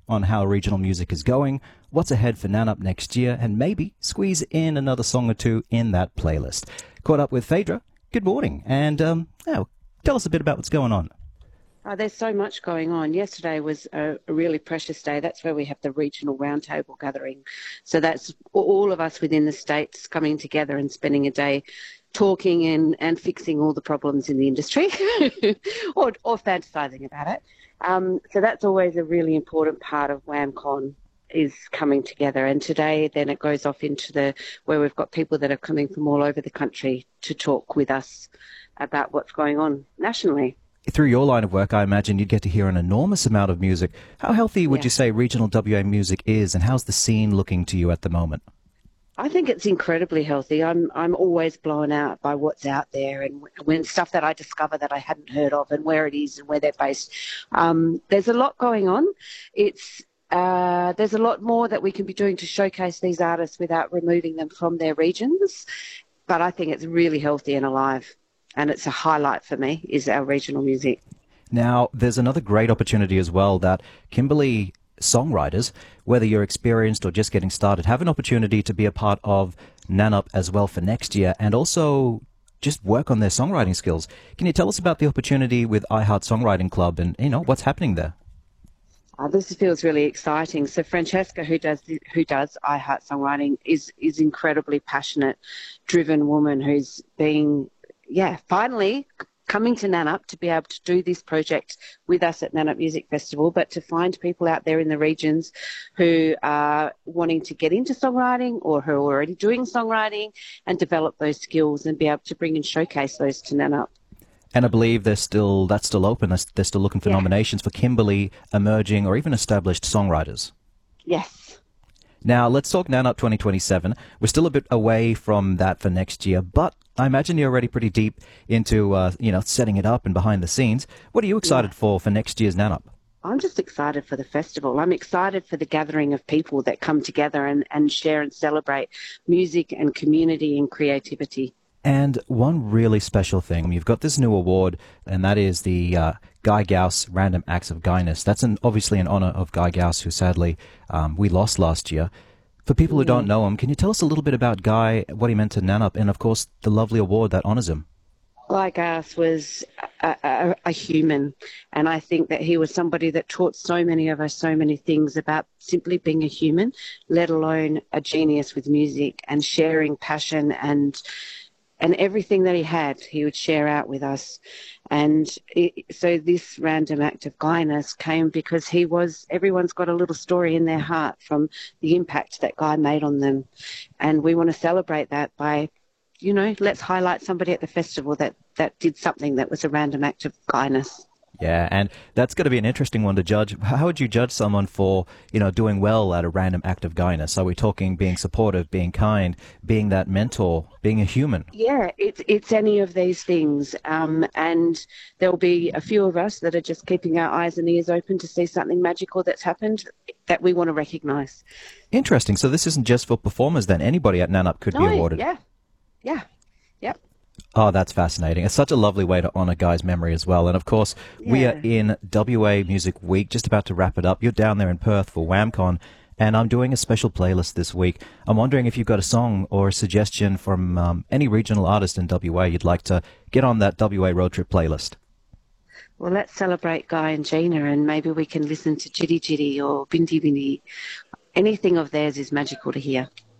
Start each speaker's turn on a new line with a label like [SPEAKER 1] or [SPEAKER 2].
[SPEAKER 1] on how regional music is going, what's ahead for Nanup next year, and maybe squeeze in another song or two in that playlist. Caught up with Phaedra. Good morning, and now tell us a bit about what's going on.
[SPEAKER 2] There's so much going on. Yesterday was a really precious day. That's where we have the regional roundtable gathering. So that's all of us within the states coming together and spending a day talking and fixing all the problems in the industry or fantasising about it. So that's always a really important part of WAMCon, is coming together. And today then it goes off into where we've got people that are coming from all over the country to talk with us about what's going on nationally.
[SPEAKER 1] Through your line of work, I imagine you'd get to hear an enormous amount of music. How healthy would you say regional WA music is, and how's the scene looking to you at the moment?
[SPEAKER 2] I think it's incredibly healthy. I'm always blown out by what's out there, and when stuff that I discover that I hadn't heard of and where it is and where they're based. There's a lot going on. There's a lot more that we can be doing to showcase these artists without removing them from their regions. But I think it's really healthy and alive. And it's a highlight for me, is our regional music.
[SPEAKER 1] Now, there's another great opportunity as well, that Kimberley songwriters, whether you're experienced or just getting started, have an opportunity to be a part of Nanup as well for next year, and also just work on their songwriting skills. Can you tell us about the opportunity with iHeart Songwriting Club and, what's happening there?
[SPEAKER 2] This feels really exciting. So Francesca, who does iHeart Songwriting, is incredibly passionate, driven woman who's being finally coming to Nanup to be able to do this project with us at Nanup Music Festival, but to find people out there in the regions who are wanting to get into songwriting or who are already doing songwriting and develop those skills and be able to bring and showcase those to Nanup.
[SPEAKER 1] And I believe that's still open. They're still looking for nominations for Kimberley emerging or even established songwriters.
[SPEAKER 2] Yes.
[SPEAKER 1] Now, let's talk Nanup 2027. We're still a bit away from that for next year, but I imagine you're already pretty deep into, setting it up and behind the scenes. What are you excited for next year's Nanup?
[SPEAKER 2] I'm just excited for the festival. I'm excited for the gathering of people that come together and share and celebrate music and community and creativity.
[SPEAKER 1] And one really special thing, you've got this new award, and that is the Guy Gauss Random Acts of Guyness. That's obviously in honour of Guy Gauss, who sadly we lost last year. For people who don't know him, can you tell us a little bit about Guy, what he meant to Nanup, and of course the lovely award that honours him?
[SPEAKER 2] Guy Gauss was a human, and I think that he was somebody that taught so many of us so many things about simply being a human, let alone a genius with music and sharing passion and everything that he had, he would share out with us. And so this Random Act of Guyness came because everyone's got a little story in their heart from the impact that Guy made on them. And we want to celebrate that by, let's highlight somebody at the festival that did something that was a random act of Guyness.
[SPEAKER 1] Yeah, and that's going to be an interesting one to judge. How would you judge someone for, doing well at a random act of Guyness? Are we talking being supportive, being kind, being that mentor, being a human?
[SPEAKER 2] Yeah, it's any of these things. And there'll be a few of us that are just keeping our eyes and ears open to see something magical that's happened that we want to recognise.
[SPEAKER 1] Interesting. So this isn't just for performers then. Anybody at Nanup could be awarded.
[SPEAKER 2] Yeah.
[SPEAKER 1] Oh, that's fascinating. It's such a lovely way to honour Guy's memory as well. And of course, we are in WA Music Week, just about to wrap it up. You're down there in Perth for WAMCon, and I'm doing a special playlist this week. I'm wondering if you've got a song or a suggestion from any regional artist in WA you'd like to get on that WA road trip playlist.
[SPEAKER 2] Well, let's celebrate Guy and Gina, and maybe we can listen to Jitty Jitty or Bindi Bindi. Anything of theirs is magical to hear.